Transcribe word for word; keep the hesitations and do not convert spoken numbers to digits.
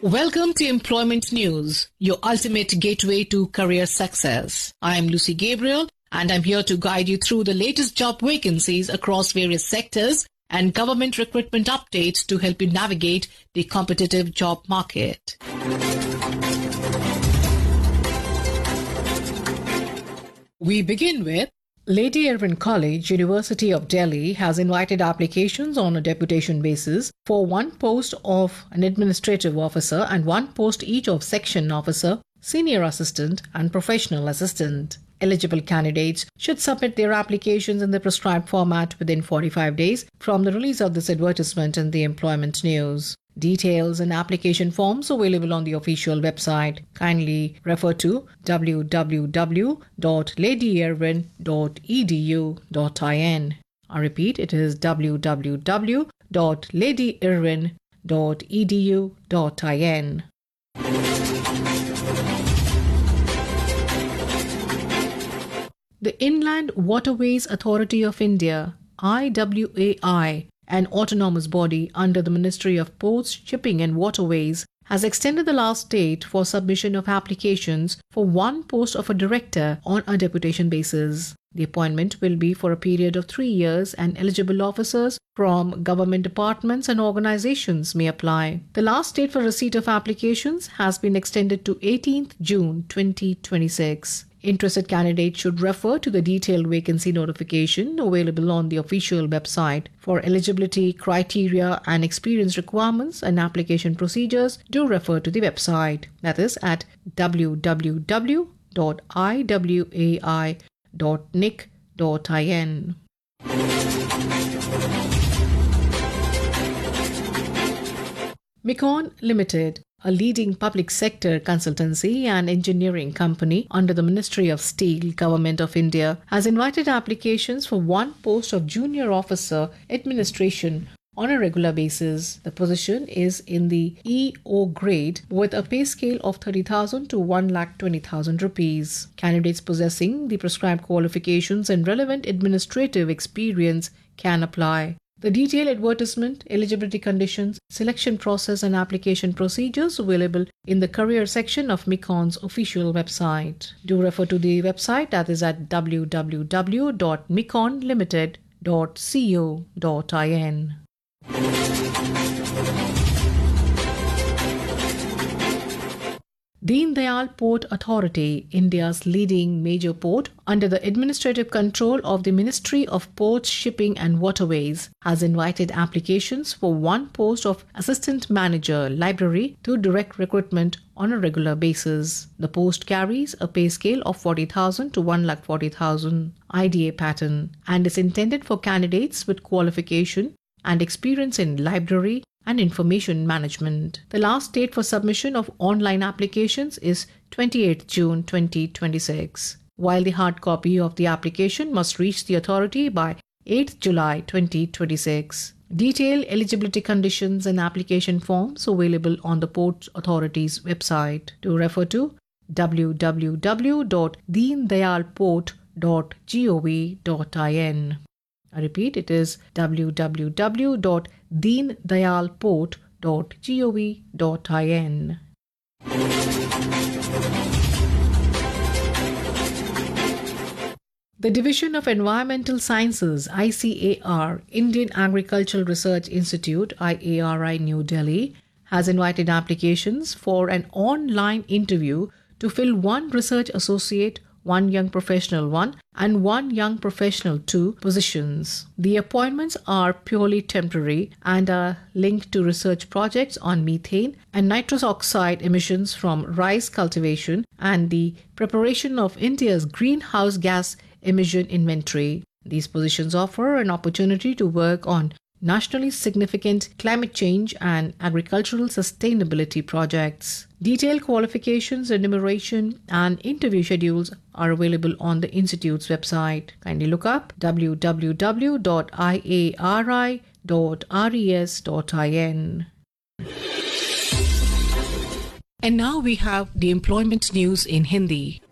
Welcome to Employment News, your ultimate gateway to career success. I am Lucy Gabriel and I'm here to guide you through the latest job vacancies across various sectors and government recruitment updates to help you navigate the competitive job market. We begin with Lady Irwin College, University of Delhi has invited applications on a deputation basis for one post of an administrative officer and one post each of section officer, senior assistant and professional assistant. Eligible candidates should submit their applications in the prescribed format within forty-five days from the release of this advertisement in the Employment News. Details and application forms available on the official website. Kindly refer to w w w dot lady irwin dot e d u dot in. I repeat, it is w w w dot lady irwin dot e d u dot in. The Inland Waterways Authority of India, I W A I, an autonomous body under the Ministry of Ports, Shipping and Waterways, has extended the last date for submission of applications for one post of a director on a deputation basis. The appointment will be for a period of three years and eligible officers from government departments and organizations may apply. The last date for receipt of applications has been extended to eighteenth June twenty twenty-six. Interested candidates should refer to the detailed vacancy notification available on the official website. For eligibility, criteria and experience requirements and application procedures, do refer to the website. That is at w w w dot i w a i dot n i c dot in. Micon Limited, a leading public sector consultancy and engineering company under the Ministry of Steel, Government of India, has invited applications for one post of Junior Officer Administration on a regular basis. The position is in the E O grade with a pay scale of thirty thousand to one lakh twenty thousand rupees. Candidates possessing the prescribed qualifications and relevant administrative experience can apply. The detailed advertisement, eligibility conditions, selection process and application procedures available in the career section of Micon's official website. Do refer to the website, that is at w w w dot micon limited dot co dot in. Deen Dayal Port Authority, India's leading major port under the administrative control of the Ministry of Ports, Shipping and Waterways, has invited applications for one post of Assistant Manager, Library to direct recruitment on a regular basis. The post carries a pay scale of forty thousand to one lakh forty thousand I D A pattern and is intended for candidates with qualification and experience in library and information management. The last date for submission of online applications is twenty-eighth June twenty twenty-six, while the hard copy of the application must reach the authority by eighth July twenty twenty-six. Detailed eligibility conditions and application forms available on the Port Authority's website. To refer to w w w dot deen dayal port dot gov dot in. I repeat, it is w w w dot deen dayal port dot gov dot in. The Division of Environmental Sciences, I C A R, Indian Agricultural Research Institute, I A R I, New Delhi, has invited applications for an online interview to fill one research associate, one young professional one, and one young professional two positions. The appointments are purely temporary and are linked to research projects on methane and nitrous oxide emissions from rice cultivation and the preparation of India's greenhouse gas emission inventory. These positions offer an opportunity to work on nationally significant climate change and agricultural sustainability projects. Detailed qualifications, enumeration, and interview schedules are available on the Institute's website. Kindly look up w w w dot i a r i dot res dot in. And now we have the employment news in Hindi.